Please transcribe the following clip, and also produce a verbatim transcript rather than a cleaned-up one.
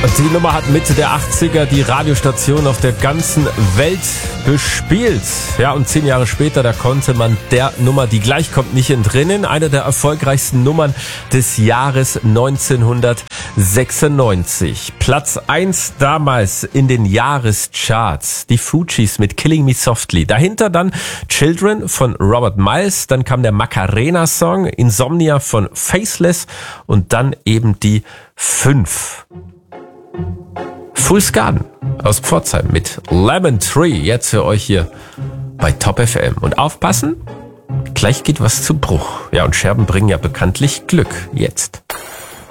Die Nummer hat Mitte der achtziger die Radiostation auf der ganzen Welt bespielt. Ja, und zehn Jahre später, da konnte man der Nummer, die gleich kommt, nicht entrinnen. Eine der erfolgreichsten Nummern des Jahres neunzehnhundertsechsundneunzig. Platz eins damals in den Jahrescharts. Die Fugees mit Killing Me Softly. Dahinter dann Children von Robert Miles. Dann kam der Macarena-Song, Insomnia von Faceless und dann eben die fünf. Fool's Garden aus Pforzheim mit Lemon Tree. Jetzt für euch hier bei Top F M. Und aufpassen, gleich geht was zu Bruch. Ja, und Scherben bringen ja bekanntlich Glück. Jetzt.